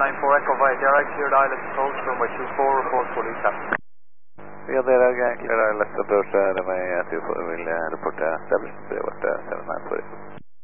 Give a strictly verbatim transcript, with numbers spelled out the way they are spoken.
nine four Echo via direct cleared island approach runway two four, report fully tapped. Yeah, there again, clear island approach runway two four, will report established, what seven nine four.